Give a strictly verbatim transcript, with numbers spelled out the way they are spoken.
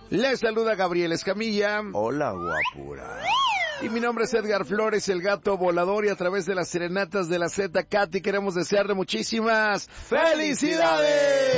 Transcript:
Les saluda Gabriel Escamilla. Hola, guapura. Y mi nombre es Edgar Flores, el gato volador, y a través de las serenatas de la Z, Katy, queremos desearle muchísimas felicidades.